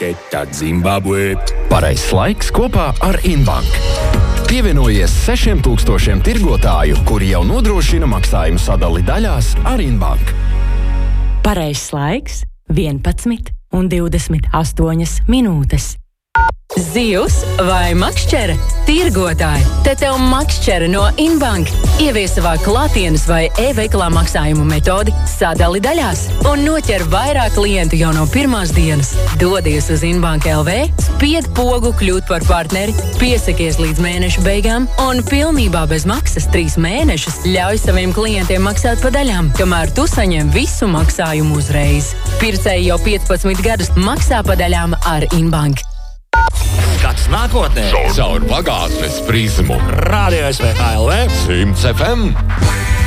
Teta Zimbabwe. Pareizs laiks kopā ar Inbank. Pievienojies 6000 tirgotāju, kuri jau nodrošina maksājumu sadali daļās ar Inbank. Pareizs laiks 11:28 minūtes. Zivs vai makšķere? Tirgotāji, te tev makšķere no Inbank. Ievies savā klātienes vai e-veikalā maksājumu metodi sadali daļās un noķer vairāk klientu jau no pirmās dienas. Dodies uz Inbank LV, spied pogu kļūt par partneri, piesakies līdz mēneša beigām un pilnībā bez maksas 3 mēnešus ļauj saviem klientiem maksāt pa daļām, kamēr tu saņem visu maksājumu uzreiz. Pircēji jau 15 gadus maksā pa daļām ar Inbank. Skats nākotnē. Caur pagātnes prizmu. Radio SVK LV. 100 FM.